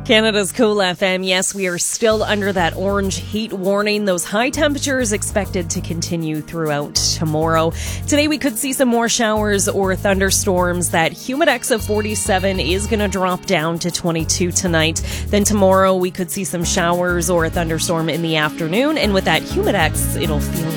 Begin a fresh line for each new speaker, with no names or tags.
Canada's Cool FM. Yes, we are still under that orange heat warning. Those high temperatures expected to continue throughout tomorrow. Today we could see some more showers or thunderstorms. That humidex of 47 is going to drop down to 22 tonight. Then tomorrow we could see some showers or a thunderstorm in the afternoon. And with that humidex, it'll feel